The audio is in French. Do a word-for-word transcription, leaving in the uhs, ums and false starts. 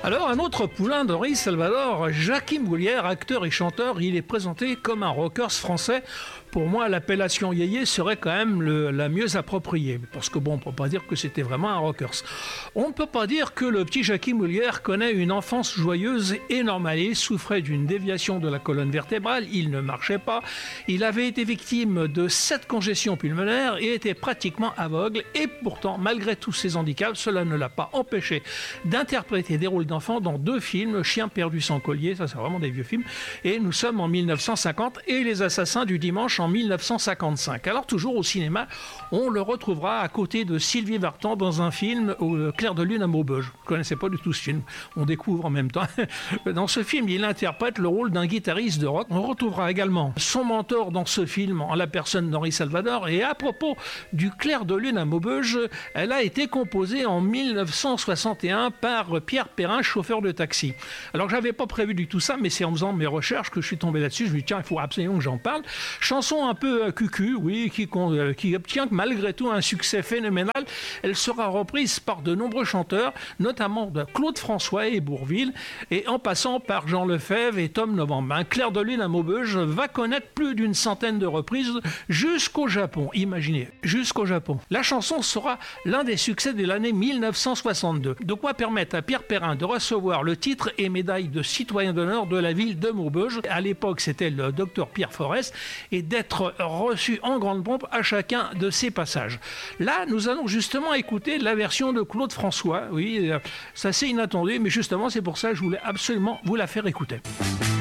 Alors, un autre poulain d'Henri Salvador, Jacky Moulière, acteur et chanteur, il est présenté comme un rockers français. Pour moi, l'appellation yéyé serait quand même le, la mieux appropriée. Parce que bon, on ne peut pas dire que c'était vraiment un rockers. On ne peut pas dire que le petit Jacky Moulière connaît une enfance joyeuse et normale. Il souffrait d'une déviation de la colonne vertébrale, il ne marchait pas, il avait été victime de sept congestions pulmonaires et était pratiquement aveugle. Et pourtant, malgré tous ces handicaps, cela ne l'a pas empêché d'interpréter des rôles d'enfant dans deux films, Chien perdu sans collier, ça c'est vraiment des vieux films, et Nous sommes en mille neuf cent cinquante, et Les Assassins du dimanche en mille neuf cent cinquante-cinq. Alors toujours au cinéma, on le retrouvera à côté de Sylvie Vartan dans un film au Clair de lune à Maubeuge. Je ne connaissais pas du tout ce film, on découvre en même temps. Dans ce film, il interprète le rôle d'un guitariste de rock. On retrouvera également son mentor dans ce film en la personne d'Henri Salvador. Et à propos du Clair de lune à Maubeuge, elle a été composée en mille neuf cent soixante et un par Pierre Perrin, chauffeur de taxi. Alors j'avais pas prévu du tout ça, mais c'est en faisant mes recherches que je suis tombé là-dessus. Je me dis tiens, il faut absolument que j'en parle. Chanson un peu euh, cucu, oui, qui, euh, qui obtient malgré tout un succès phénoménal. Elle sera reprise par de nombreux chanteurs, notamment de Claude François et Bourvil, et en passant par Jean Lefebvre et Tom Novembre. Un Clair de lune à Maubeuge va connaître plus d'une centaine de reprises jusqu'au Japon. Imaginez, jusqu'au Japon. La chanson sera l'un des succès de l'année mille neuf cent soixante-deux. De quoi permettre à Pierre Perrin de recevoir le titre et médaille de citoyen d'honneur de la ville de Maubeuge. À l'époque, c'était le docteur Pierre Forest, et d'être reçu en grande pompe à chacun de ses passages. Là, nous allons justement écouter la version de Claude François. Oui, ça c'est inattendu, mais justement, c'est pour ça que je voulais absolument vous la faire écouter.